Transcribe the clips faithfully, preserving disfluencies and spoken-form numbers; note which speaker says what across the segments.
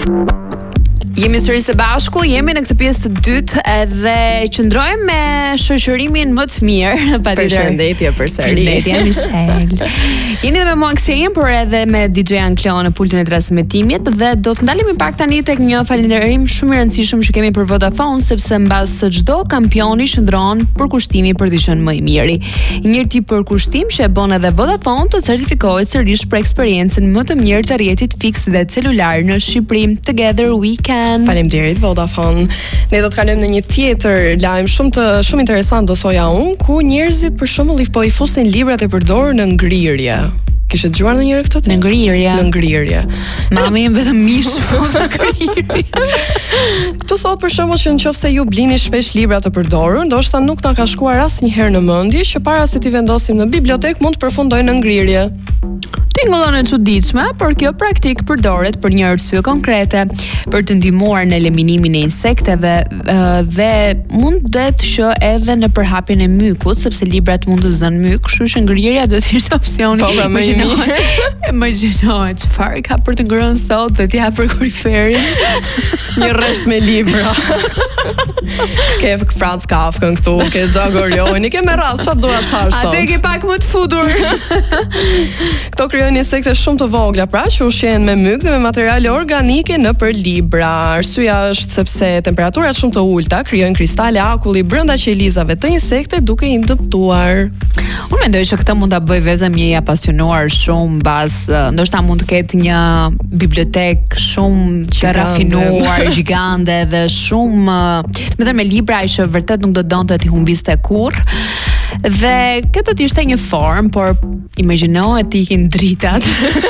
Speaker 1: Jemi sërish së bashku, jemi në këtë pjesë të dytë edhe qëndrojmë me shoqërimin më të mirë.
Speaker 2: Përshëndetje përsëri.
Speaker 1: Përshëndetje Michelle. Jeni edhe me mua Ksein, por edhe me D J Anklo në pultin e transmetimit dhe do të ndalemi pak tani tek një falënderim shumë i rëndësishëm që kemi për Vodafone, sepse mbas çdo kampioni shndron përkushtimi për të qenë më i miri. Një tip përkushtim që e bën edhe Vodafone të certifikohet sërish për eksperiencën më të mirë të rrjetit fiks dhe celular në Shqipëri. Together we can.
Speaker 2: Faleminderit Vodafone. Ne do të kalojmë në një tjetër lajm shumë të shumë interesant, do thoja unë, ku njerëzit për shembull i po i fusin librat e përdorur në ngrirje. Kishe dëgjuar ndonjëherë këtë?
Speaker 1: Në ngrirje.
Speaker 2: Në ngrirje.
Speaker 1: Mami jam vetëm mish në ngrirje.
Speaker 2: Ktu thot për shembull që nëse ju blini shpesh libra të përdorur, ndoshta nuk na ka shkuar asnjëherë në mendje që para se t'i vendosim në bibliotek mund të përfundojnë në ngrirje.
Speaker 1: Tingëllon e çuditshme, por kjo praktik përdoret për një arsye konkrete, për të ndihmuar në eliminimin e insekteve dhe mundet që edhe në përhapjen e mykut, sepse librat mund të zënë myk, kështu që ngrirja do të ishte opsioni.
Speaker 2: Po, pra, më i mirë.
Speaker 1: Imagjino çfarë ka për të ngrënë sot dhe t'ja për frigoriferin.
Speaker 2: Një rresht me libra. Ke Franz Kafka këtu, ke Xhan Gorioni, ke me rast, çfarë duash të hash sot?
Speaker 1: Atë ke pak më të futur.
Speaker 2: Këto krijojnë insekte shumë të vogla, pra që ushqehen me myk dhe me materiale organike nëpër libra. Arsyeja është sepse temperaturat shumë të ulta krijojnë kristale akulli brenda qelizave të insekte duke i ndëptuar.
Speaker 1: Unë mendoj që këtë mund ta bëj vetëm një i apasionuar shumë, mbas ndoshta mund të ketë një bibliotek shumë të rafinuar, gjigande dhe shumë, më thënë me libra që vërtet nuk do donte ti humbiste kurrë. Dhe këtë të ishte një form, por imagjino e ti ikin dritat.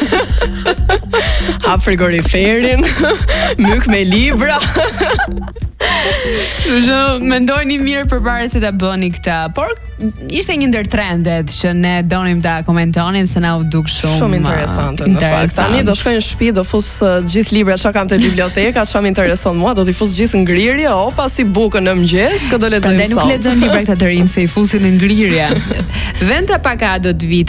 Speaker 2: Hap frigoriferin, myk me libra.
Speaker 1: Kështu mendojni mirë përpara se ta bëni këtë. Por ishte një ndër trendet që ne donim ta komentonim se na u duk shumë
Speaker 2: shumë interesante në fakt. Tani do shkoj në shtëpi, do fus uh, gjithë librat që kam te biblioteka, çfarë më intereson mua, do t'i fus gjithë ngrirje, opa si bukën në mëngjes, kë do lexojmë sot.
Speaker 1: Prandaj nuk lexojmë libra këta të rinj se i fusin në ngrirje. Venta Paka do të vi